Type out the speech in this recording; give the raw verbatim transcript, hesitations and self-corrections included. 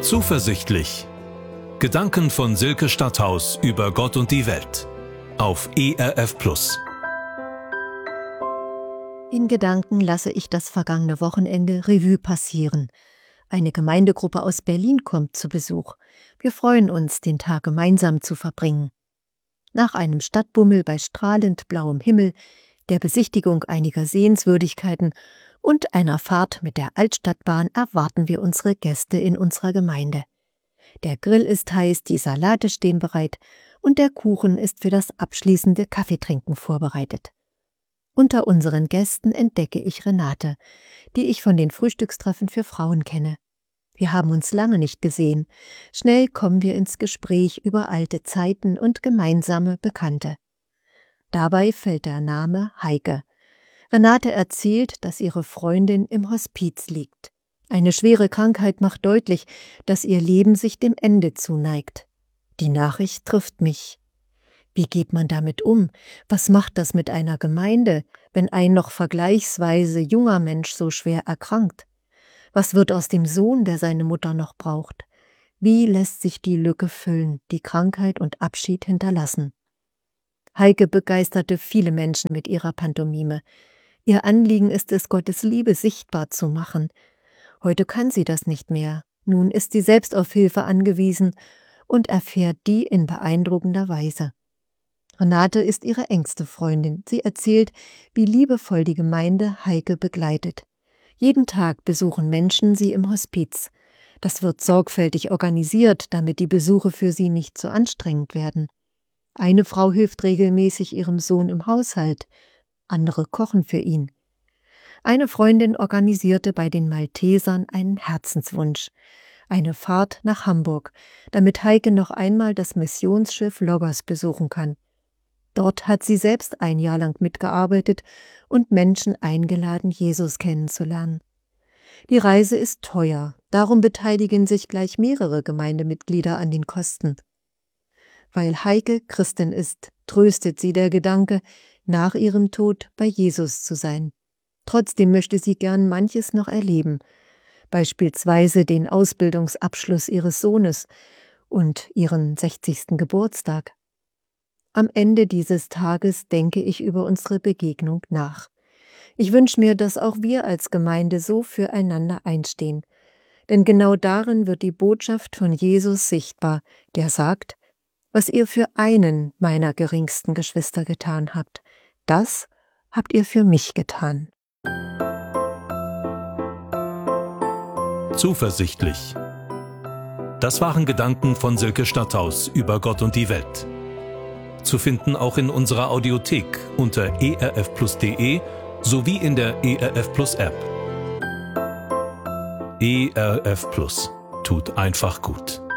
Zuversichtlich. Gedanken von Silke Stadthaus über Gott und die Welt. Auf E R F Plus. In Gedanken lasse ich das vergangene Wochenende Revue passieren. Eine Gemeindegruppe aus Berlin kommt zu Besuch. Wir freuen uns, den Tag gemeinsam zu verbringen. Nach einem Stadtbummel bei strahlend blauem Himmel, der Besichtigung einiger Sehenswürdigkeiten und einer Fahrt mit der Altstadtbahn erwarten wir unsere Gäste in unserer Gemeinde. Der Grill ist heiß, die Salate stehen bereit und der Kuchen ist für das abschließende Kaffeetrinken vorbereitet. Unter unseren Gästen entdecke ich Renate, die ich von den Frühstückstreffen für Frauen kenne. Wir haben uns lange nicht gesehen. Schnell kommen wir ins Gespräch über alte Zeiten und gemeinsame Bekannte. Dabei fällt der Name Heike. Renate erzählt, dass ihre Freundin im Hospiz liegt. Eine schwere Krankheit macht deutlich, dass ihr Leben sich dem Ende zuneigt. Die Nachricht trifft mich. Wie geht man damit um? Was macht das mit einer Gemeinde, wenn ein noch vergleichsweise junger Mensch so schwer erkrankt? Was wird aus dem Sohn, der seine Mutter noch braucht? Wie lässt sich die Lücke füllen, die Krankheit und Abschied hinterlassen? Heike begeisterte viele Menschen mit ihrer Pantomime. Ihr Anliegen ist es, Gottes Liebe sichtbar zu machen. Heute kann sie das nicht mehr. Nun ist sie selbst auf Hilfe angewiesen und erfährt die in beeindruckender Weise. Renate ist ihre engste Freundin. Sie erzählt, wie liebevoll die Gemeinde Heike begleitet. Jeden Tag besuchen Menschen sie im Hospiz. Das wird sorgfältig organisiert, damit die Besuche für sie nicht zu anstrengend werden. Eine Frau hilft regelmäßig ihrem Sohn im Haushalt, andere kochen für ihn. Eine Freundin organisierte bei den Maltesern einen Herzenswunsch, eine Fahrt nach Hamburg, damit Heike noch einmal das Missionsschiff Logos besuchen kann. Dort hat sie selbst ein Jahr lang mitgearbeitet und Menschen eingeladen, Jesus kennenzulernen. Die Reise ist teuer, darum beteiligen sich gleich mehrere Gemeindemitglieder an den Kosten. Weil Heike Christin ist, tröstet sie der Gedanke, nach ihrem Tod bei Jesus zu sein. Trotzdem möchte sie gern manches noch erleben, beispielsweise den Ausbildungsabschluss ihres Sohnes und ihren sechzigsten Geburtstag. Am Ende dieses Tages denke ich über unsere Begegnung nach. Ich wünsche mir, dass auch wir als Gemeinde so füreinander einstehen. Denn genau darin wird die Botschaft von Jesus sichtbar, der sagt, was ihr für einen meiner geringsten Geschwister getan habt, das habt ihr für mich getan. Zuversichtlich. Das waren Gedanken von Silke Stadthaus über Gott und die Welt. Zu finden auch in unserer Audiothek unter e r f plus punkt de sowie in der E R F Plus App. E R F Plus tut einfach gut.